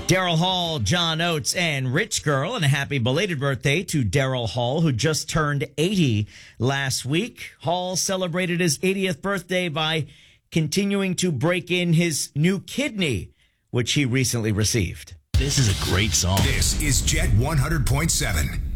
Daryl Hall, John Oates, and Rich Girl, and a happy belated birthday to Daryl Hall, who just turned 80 last week. Hall celebrated his 80th birthday by continuing to break in his new kidney, which he recently received. This is a great song. This is Jet 100.7.